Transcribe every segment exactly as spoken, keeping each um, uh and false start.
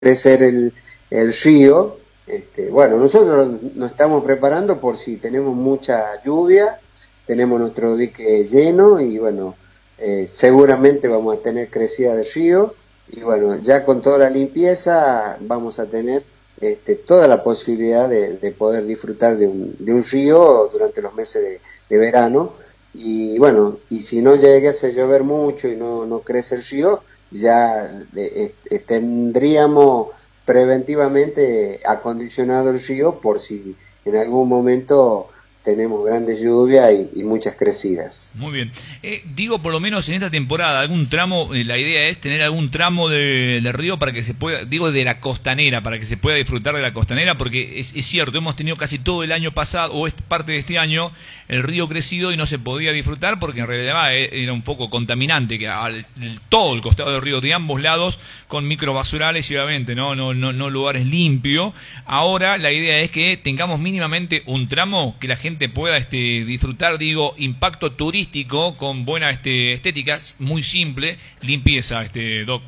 crecer el, el río. Este, bueno, nosotros nos estamos preparando por si tenemos mucha lluvia, tenemos nuestro dique lleno y bueno, eh, seguramente vamos a tener crecida de río y bueno, ya con toda la limpieza vamos a tener este, toda la posibilidad de, de poder disfrutar de un, de un río durante los meses de, de verano. Y bueno, y si no llegase a llover mucho y no, no crece el río, ya eh, eh, tendríamos preventivamente acondicionado el río por si en algún momento tenemos grandes lluvias y, y muchas crecidas. Muy bien. Eh, digo, por lo menos en esta temporada, algún tramo, eh, la idea es tener algún tramo de, de río para que se pueda, digo, de la costanera, para que se pueda disfrutar de la costanera, porque es, es cierto, hemos tenido casi todo el año pasado, o es parte de este año, el río crecido y no se podía disfrutar porque en realidad era un poco contaminante, que al, todo el costado del río de ambos lados, con microbasurales y obviamente no, no, no, no lugares limpios. Ahora la idea es que tengamos mínimamente un tramo que la gente pueda este, disfrutar, digo, impacto turístico con buena este, estética, muy simple, limpieza, este Doc.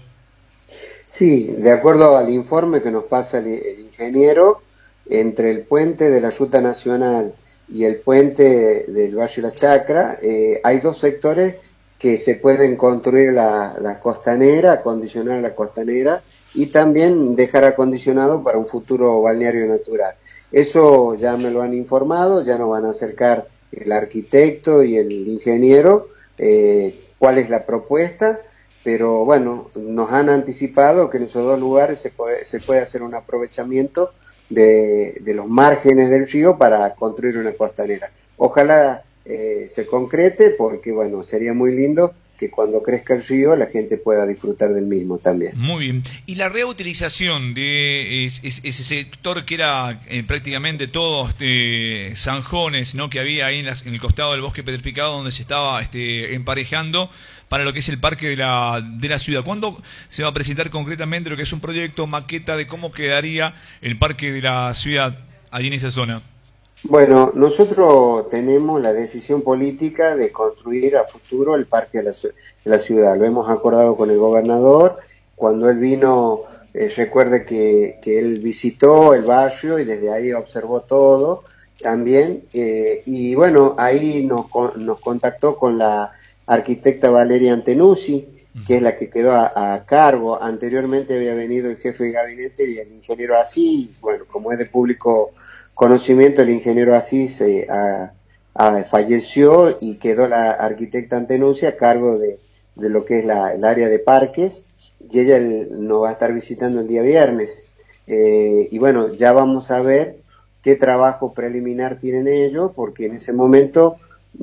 Sí, de acuerdo al informe que nos pasa el, el ingeniero, entre el puente de la Ruta Nacional y el puente del Valle de la Chacra, eh, hay dos sectores que se pueden construir la, la costanera, acondicionar la costanera y también dejar acondicionado para un futuro balneario natural. Eso ya me lo han informado, ya nos van a acercar el arquitecto y el ingeniero, eh, cuál es la propuesta, pero bueno, nos han anticipado que en esos dos lugares se puede, se puede hacer un aprovechamiento de, de los márgenes del río para construir una costanera. Ojalá eh, se concrete porque bueno, sería muy lindo que cuando crezca el río la gente pueda disfrutar del mismo también. Muy bien. Y la reutilización de es, es, ese sector que era eh, prácticamente todos este, zanjones, ¿no?, que había ahí en, las, en el costado del bosque petrificado donde se estaba este, emparejando para lo que es el parque de la, de la ciudad. ¿Cuándo se va a presentar concretamente lo que es un proyecto, maqueta de cómo quedaría el parque de la ciudad allí en esa zona? Bueno, nosotros tenemos la decisión política de construir a futuro el parque de la, de la ciudad. Lo hemos acordado con el gobernador. Cuando él vino, eh, recuerde que, que él visitó el barrio y desde ahí observó todo también. Eh, y bueno, ahí nos, nos contactó con la arquitecta Valeria Antenucci, que es la que quedó a, a cargo. Anteriormente había venido el jefe de gabinete y el ingeniero Asís. Bueno, como es de público conocimiento, el ingeniero Asís eh, a, a, falleció y quedó la arquitecta Antenucci a cargo de, de lo que es la, el área de parques, y ella el, nos va a estar visitando el día viernes. Eh, y bueno, ya vamos a ver qué trabajo preliminar tienen ellos, porque en ese momento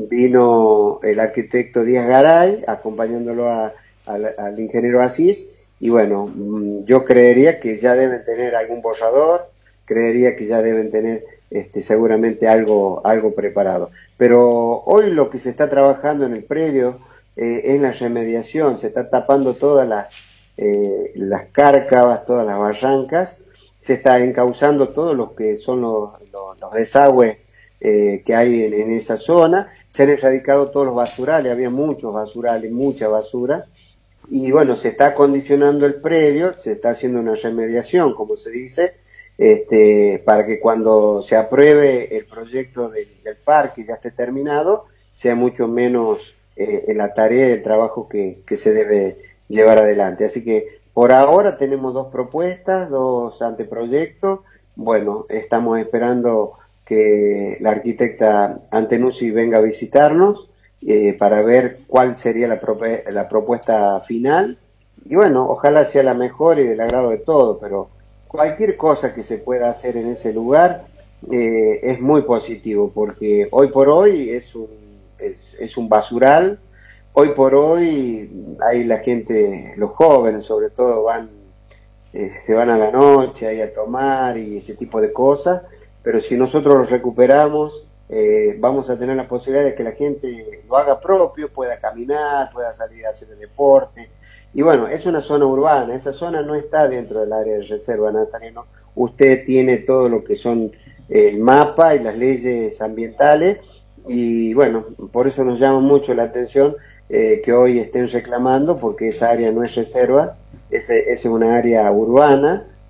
vino el arquitecto Díaz Garay acompañándolo a, a, al ingeniero Asís, y bueno, yo creería que ya deben tener algún borrador, creería que ya deben tener este, seguramente algo, algo preparado. Pero hoy lo que se está trabajando en el predio eh, es la remediación, se está tapando todas las, eh, las cárcavas, todas las barrancas, se está encauzando todo lo que son los, los, los desagües eh, que hay en, en esa zona, se han erradicado todos los basurales, había muchos basurales, mucha basura, y bueno, se está acondicionando el predio, se está haciendo una remediación, como se dice, Este, para que cuando se apruebe el proyecto del, del parque ya esté terminado, sea mucho menos eh, en la tarea y el trabajo que, que se debe llevar adelante. Así que por ahora tenemos dos propuestas, dos anteproyectos. Bueno, estamos esperando que la arquitecta Antenucci venga a visitarnos eh, para ver cuál sería la, la propuesta final. Y bueno, ojalá sea la mejor y del agrado de todos, pero cualquier cosa que se pueda hacer en ese lugar eh, es muy positivo, porque hoy por hoy es un, es, es un basural, hoy por hoy hay la gente, los jóvenes sobre todo, van eh, se van a la noche ahí a tomar y ese tipo de cosas, pero si nosotros los recuperamos, eh, vamos a tener la posibilidad de que la gente lo haga propio, pueda caminar, pueda salir a hacer el deporte. Y bueno, es una zona urbana, esa zona no está dentro del área de reserva Nazareno. Usted tiene todo lo que son eh, el mapa y las leyes ambientales, y bueno, por eso nos llama mucho la atención eh, que hoy estén reclamando, porque esa área no es reserva, es, es una área urbana,